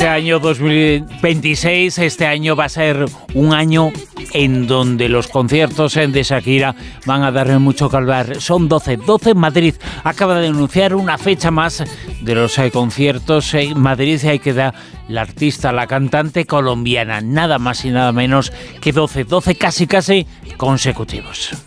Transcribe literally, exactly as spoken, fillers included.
este año dos mil veintiséis, este año va a ser un año en donde los conciertos de Shakira van a darle mucho que hablar. Son doce, doce en Madrid. Acaba de anunciar una fecha más de los eh, conciertos en Madrid y ahí queda la artista, la cantante colombiana, nada más y nada menos que doce, doce casi casi consecutivos.